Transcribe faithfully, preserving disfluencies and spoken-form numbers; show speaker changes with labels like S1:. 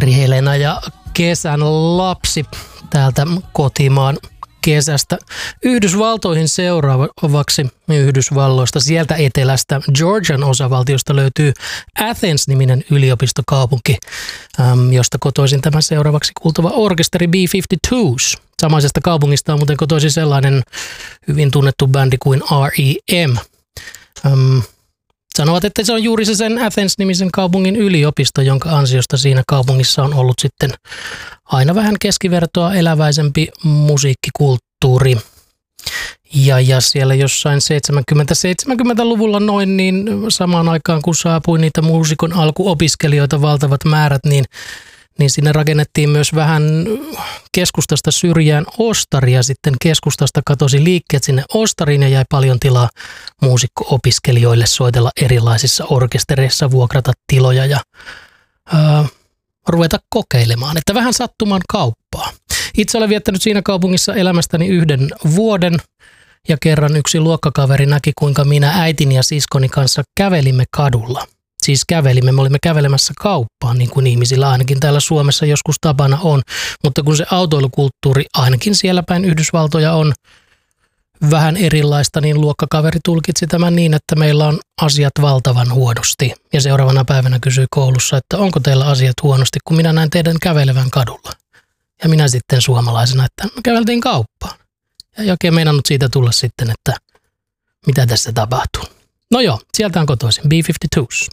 S1: Mari Helena ja kesän lapsi täältä kotimaan kesästä Yhdysvaltoihin seuraavaksi Yhdysvalloista. Sieltä etelästä Georgian osavaltiosta löytyy Athens-niminen yliopistokaupunki, josta kotoisin tämä seuraavaksi kuultava orkesteri B viisikymmentäkaksi. Samaisesta kaupungista on muuten kotoisin sellainen hyvin tunnettu bändi kuin R E M. Um, sanovat, että se on juuri se sen Athens-nimisen kaupungin yliopisto, jonka ansiosta siinä kaupungissa on ollut sitten aina vähän keskivertoa eläväisempi musiikkikulttuuri. Ja, ja siellä jossain seitsemänkymmentä-seitsemänkymmentäluvulla noin, niin samaan aikaan kun saapui niitä muusikon alkuopiskelijoita valtavat määrät, niin niin sinne rakennettiin myös vähän keskustasta syrjään ostaria. Sitten keskustasta katosi liikkeet sinne ostariin ja jäi paljon tilaa muusikko-opiskelijoille soitella erilaisissa orkestereissa, vuokrata tiloja ja ää, ruveta kokeilemaan. Että vähän sattuman kauppaa. Itse olen viettänyt siinä kaupungissa elämästäni yhden vuoden ja kerran yksi luokkakaveri näki, kuinka minä äitini ja siskoni kanssa kävelimme kadulla. Siis kävelimme, me olimme kävelemässä kauppaan, niin kuin ihmisillä ainakin täällä Suomessa joskus tapana on. Mutta kun se autoilukulttuuri ainakin siellä päin Yhdysvaltoja on vähän erilaista, niin luokkakaveri tulkitsi tämän niin, että meillä on asiat valtavan huonosti. Ja seuraavana päivänä kysyi koulussa, että onko teillä asiat huonosti, kun minä näin teidän kävelevän kadulla. Ja minä sitten suomalaisena, että me käveltiin kauppaan. Ja oikein meinannut siitä tulla sitten, että mitä tässä tapahtuu. No joo, sieltä on kotoisin B viisikymmentäkaksi.